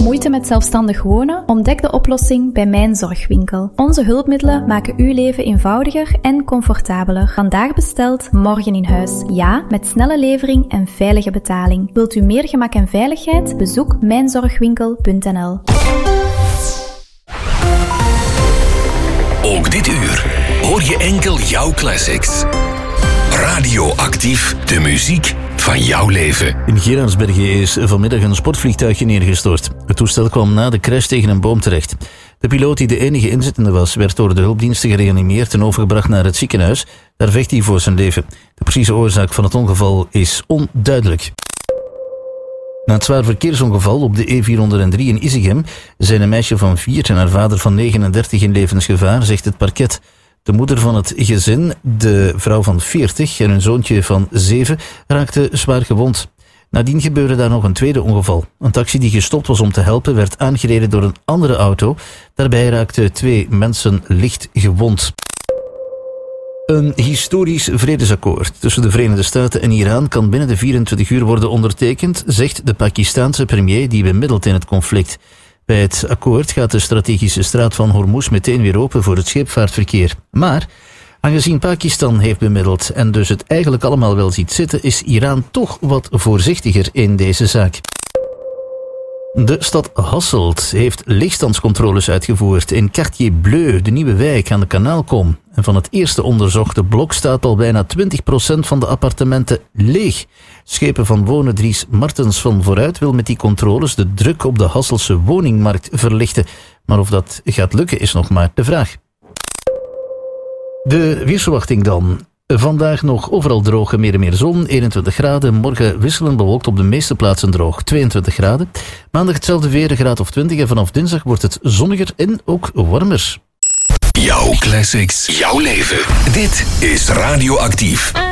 Moeite met zelfstandig wonen? Ontdek de oplossing bij Mijn Zorgwinkel. Onze hulpmiddelen maken uw leven eenvoudiger en comfortabeler. Vandaag besteld, morgen in huis. Ja, met snelle levering en veilige betaling. Wilt u meer gemak en veiligheid? Bezoek mijnzorgwinkel.nl. Ook dit uur hoor je enkel jouw classics. Radioactief, de muziek van jouw leven. In Geraardsbergen is vanmiddag een sportvliegtuigje neergestort. Het toestel kwam na de crash tegen een boom terecht. De piloot, die de enige inzittende was, werd door de hulpdiensten gereanimeerd en overgebracht naar het ziekenhuis. Daar vecht hij voor zijn leven. De precieze oorzaak van het ongeval is onduidelijk. Na het zwaar verkeersongeval op de E403 in Isegem zijn een meisje van 4 en haar vader van 39 in levensgevaar, zegt het parket. De moeder van het gezin, de vrouw van 40 en hun zoontje van 7 raakten zwaar gewond. Nadien gebeurde daar nog een tweede ongeval. Een taxi die gestopt was om te helpen werd aangereden door een andere auto. Daarbij raakten 2 mensen licht gewond. Een historisch vredesakkoord tussen de Verenigde Staten en Iran kan binnen de 24 uur worden ondertekend, zegt de Pakistaanse premier die bemiddelt in het conflict. Bij het akkoord gaat de strategische straat van Hormuz meteen weer open voor het scheepvaartverkeer. Maar aangezien Pakistan heeft bemiddeld en dus het eigenlijk allemaal wel ziet zitten, is Iran toch wat voorzichtiger in deze zaak. De stad Hasselt heeft leegstandscontroles uitgevoerd in Quartier Bleu, de nieuwe wijk aan de Kanaalkom. En van het eerste onderzochte blok staat al bijna 20% van de appartementen leeg. Schepen van wonen Dries Martens van Vooruit wil met die controles de druk op de Hasselse woningmarkt verlichten. Maar of dat gaat lukken is nog maar de vraag. De weersverwachting dan. Vandaag nog overal droog en meer en meer zon, 21 graden. Morgen wisselend bewolkt op de meeste plaatsen droog, 22 graden. Maandag hetzelfde weer, een graad of 20. En vanaf dinsdag wordt het zonniger en ook warmer. Jouw classics, jouw leven. Dit is Radioactief.